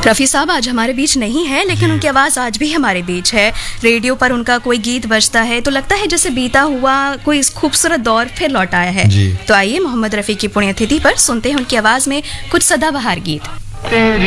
रफ़ी साहब आज हमारे बीच नहीं है, लेकिन उनकी आवाज़ आज भी हमारे बीच है। रेडियो पर उनका कोई गीत बजता है तो लगता है जैसे बीता हुआ कोई खूबसूरत दौर फिर लौट आया है। तो आइए मोहम्मद रफ़ी की पुण्यतिथि पर सुनते हैं उनकी आवाज़ में कुछ सदाबहार गीत।